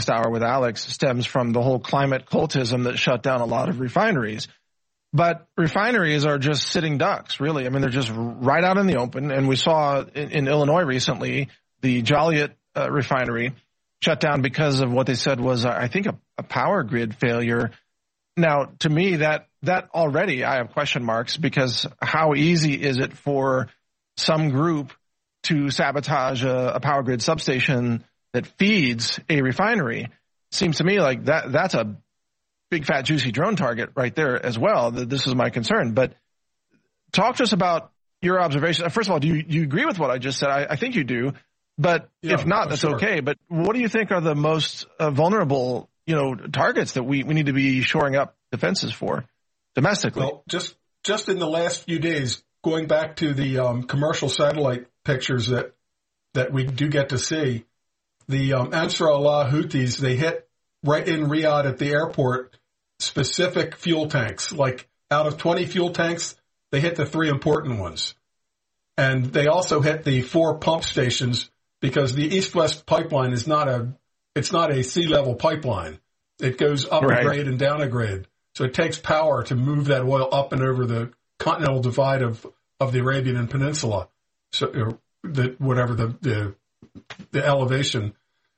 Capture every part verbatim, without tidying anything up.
last hour with Alex stems from the whole climate cultism that shut down a lot of refineries. But refineries are just sitting ducks, really. I mean, they're just right out in the open. And we saw in, in Illinois recently, the Joliet uh, refinery shut down because of what they said was, uh, I think, a, a power grid failure. Now, to me, that that already I have question marks, because how easy is it for some group to sabotage a, a power grid substation that feeds a refinery? Seems to me like that that's a big, fat, juicy drone target right there as well. This is my concern. But talk to us about your observation. First of all, do you, you agree with what I just said? I, I think you do. But yeah, if not, that's sure. okay. But what do you think are the most uh, vulnerable, you know, targets that we, we need to be shoring up defenses for domestically? Well, just just in the last few days, going back to the um, commercial satellite pictures that that we do get to see, the um, Ansar Allah Houthis, they hit right in Riyadh at the airport specific fuel tanks. Like out of twenty fuel tanks, they hit the three important ones. And they also hit the four pump stations, because the East-West pipeline is not a it's not a sea-level pipeline. It goes up right. a grade and down a grade. So it takes power to move that oil up and over the continental divide of, of the Arabian Peninsula. So the, whatever the, the the elevation.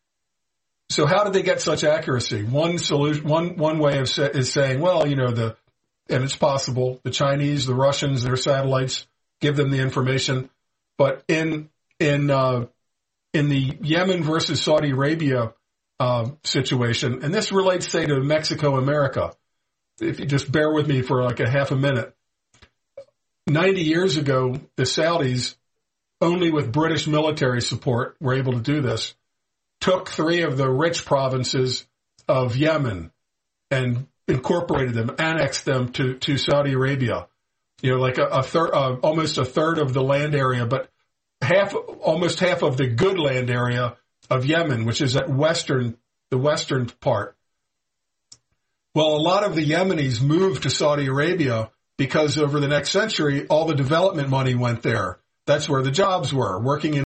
So how did they get such accuracy? One solution, one one way of sa- is saying, well, you know, the and it's possible the Chinese, the Russians, their satellites give them the information, but in in uh, in the Yemen versus Saudi Arabia uh, situation, and this relates, say, to Mexico, America. If you just bear with me for like a half a minute. ninety years ago, the Saudis, only with British military support, were able to do this, took three of the rich provinces of Yemen and incorporated them, annexed them to, to Saudi Arabia. You know, like a, a third, uh, almost a third of the land area, but half, almost half of the good land area of Yemen, which is at western, the western part. Well, a lot of the Yemenis moved to Saudi Arabia because over the next century, all the development money went there. That's where the jobs were, working in